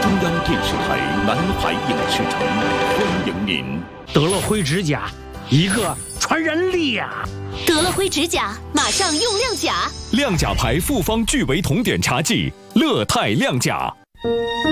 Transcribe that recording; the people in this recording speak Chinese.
中央电视台南海影视城欢迎您。 得了灰指甲，一个传染力呀！ 得了灰指甲，马上用亮甲。 亮甲牌复方聚维酮碘茶剂，乐泰亮甲。